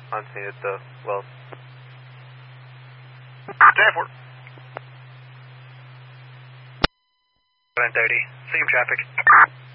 On scene at the Wells. 10-4. 1030. Same traffic.